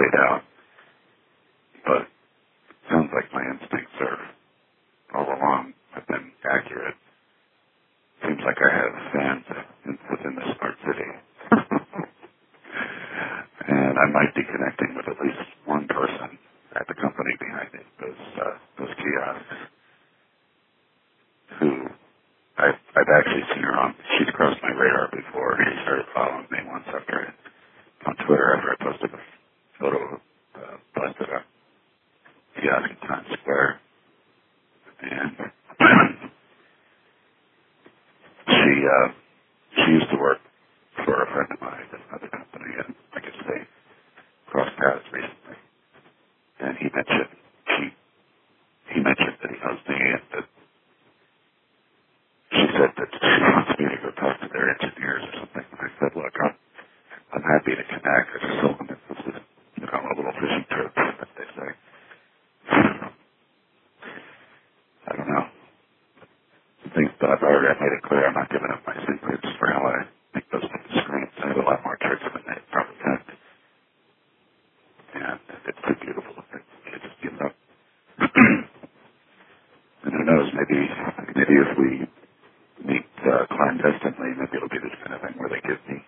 way down. But it sounds like my instincts are all along have been accurate. Seems like I have fans within the smart city. And I might be connecting with at least one person at the company behind it, those kiosks, who I've actually seen her on. She's crossed my radar before. She started following me once on Twitter after I posted a photo of busted up kiosk in Times Square. And she used to work for a friend of mine at another company, and I guess they crossed paths recently. And he mentioned that he knows me, and that she said that she wants me to go talk to their engineers or something. And I said, look, I'm happy to connect. I just told them that this is, a little fishing trip, as they say. I don't know. But I've already made it clear I'm not giving up my secrets for how I make those screens. I have a lot more tricks than they probably had. And it's too beautiful. I just give it up. And who knows, maybe if we meet clandestinely, maybe it'll be the kind of thing where they give me